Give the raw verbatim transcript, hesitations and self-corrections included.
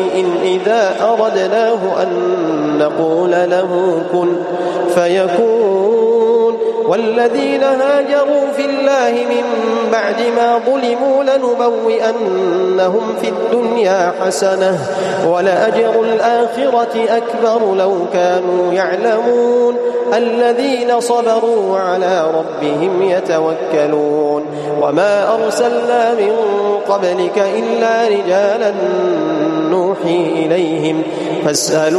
إن إذا أردناه أن نقول له كن فيكون والذين هاجروا في الله من بعد ما ظلموا لنبوئنهم في الدنيا حسنة ولأجر الآخرة أكبر لو كانوا يعلمون الذين صبروا على ربهم يتوكلون وما أرسلنا من قبلك إلا رجالا نوحي إليهم فاسألوا